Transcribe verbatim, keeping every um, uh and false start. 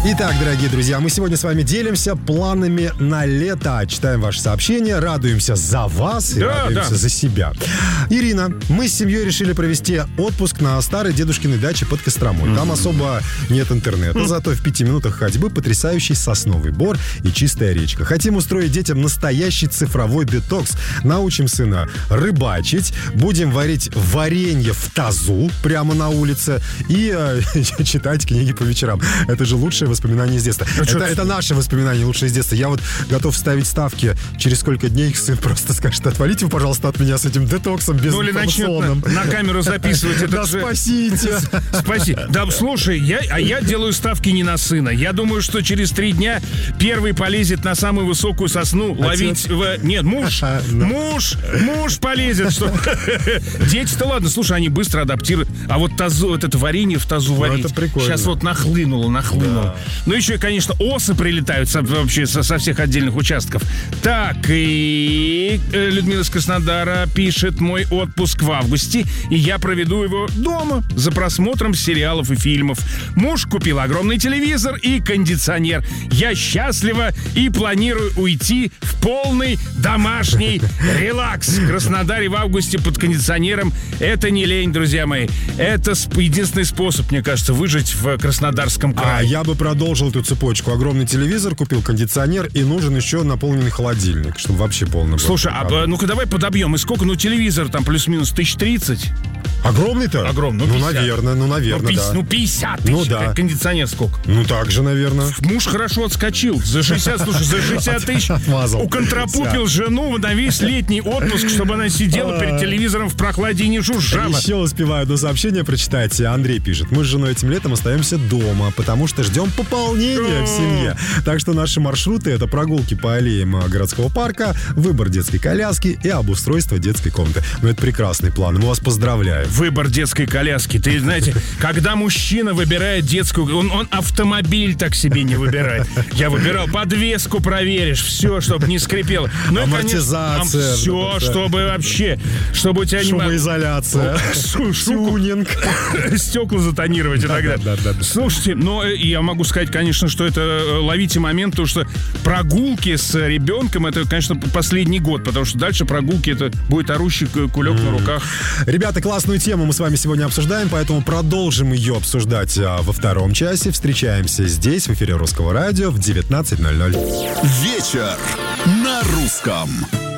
Итак, дорогие друзья, мы сегодня с вами делимся планами на лето. Читаем ваши сообщения, радуемся за вас и да, радуемся да. за себя. Ирина, мы с семьей решили провести отпуск на старой дедушкиной даче под Костромой. Mm-hmm. Там особо нет интернета, mm-hmm. зато в пяти минутах ходьбы потрясающий сосновый бор и чистая речка. Хотим устроить детям настоящий цифровой детокс. Научим сына рыбачить, будем варить варенье в тазу прямо на улице и э, читать книги по вечерам. Это же лучшее воспоминания из детства. Ну, это, это наши воспоминания лучшие из детства. Я вот готов ставить ставки. Через сколько дней сын просто скажет: отвалите вы, пожалуйста, от меня с этим детоксом безинформационным. Ну или начнет на, на камеру записывать. Это да же... спасите. Спаси. Да, слушай, я, а я делаю ставки не на сына. Я думаю, что через три дня первый полезет на самую высокую сосну ловить... В... Нет, муж. Муж. Муж полезет. Что... Дети-то ладно, слушай, они быстро адаптируют. А вот тазу, вот это варенье в тазу варить. Это прикольно. Сейчас вот нахлынуло, нахлынуло. Да. Ну, еще, конечно, осы прилетают со, вообще со, со всех отдельных участков. Так, и Людмила из Краснодара пишет: мой отпуск в августе, и я проведу его дома за просмотром сериалов и фильмов. Муж купил огромный телевизор и кондиционер. Я счастлива и планирую уйти в полный домашний релакс. В Краснодаре в августе под кондиционером — это не лень, друзья мои. Это единственный способ, мне кажется, выжить в Краснодарском крае. А я бы продолжил эту цепочку. Огромный телевизор, купил кондиционер, и нужен еще наполненный холодильник, чтобы вообще полный был. Слушай, а ну-ка давай подобьем. И сколько? Ну, телевизор там плюс-минус тысяч тридцать. Огромный-то? Огромный. Ну, ну наверное, ну, наверное, ну, пятьдесят, да. Ну, пятьдесят тысяч. Ну, да. Кондиционер сколько? Ну, так же, наверное. Муж хорошо отскочил. За шестьдесят, слушай, за шестьдесят тысяч уконтропупил жену на весь летний отпуск, чтобы она сидела перед телевизором в прохладе и не жужжала. Еще успеваю одно сообщение прочитать. Андрей пишет: мы с женой этим летом остаемся дома, потому что ждем пополнения в семье. Так что наши маршруты — это прогулки по аллеям городского парка, выбор детской коляски и обустройство детской комнаты. Ну, это прекрасный план. Мы вас поздравляем. Выбор детской коляски. Ты знаете, когда мужчина выбирает детскую... Он, он автомобиль так себе не выбирает. Я выбирал подвеску, проверишь, все, чтобы не скрипело. Ну, амортизация. Конечно, все, чтобы вообще... Чтобы у тебя шумоизоляция. Тюнинг. Стекла затонировать иногда. Да, да, да. Слушайте, но я могу сказать, конечно, что это ловите момент, потому что прогулки с ребенком — это, конечно, последний год, потому что дальше прогулки — это будет орущий кулек mm. на руках. Ребята, классную тему мы с вами сегодня обсуждаем, поэтому продолжим ее обсуждать а, во втором часе. Встречаемся здесь, в эфире Русского радио, в девятнадцать ноль ноль. Вечер на русском.